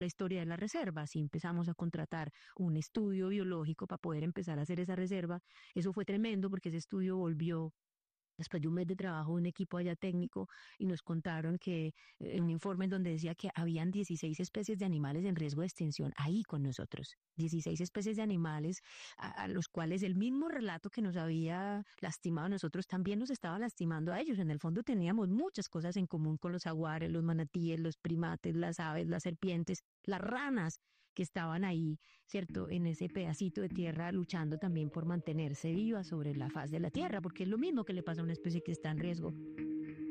la historia de las reservas y empezamos a contratar un estudio biológico para poder empezar a hacer esa reserva. Eso fue tremendo porque ese estudio volvió después de un mes de trabajo, un equipo allá técnico y nos contaron que un informe en donde decía que habían 16 especies de animales en riesgo de extinción ahí con nosotros. 16 especies de animales a los cuales el mismo relato que nos había lastimado a nosotros también nos estaba lastimando a ellos. En el fondo teníamos muchas cosas en común con los jaguares, los manatíes, los primates, las aves, las serpientes, las ranas que estaban ahí, ¿cierto? En ese pedacito de tierra luchando también por mantenerse viva sobre la faz de la tierra, porque es lo mismo que le pasa a una especie que está en riesgo.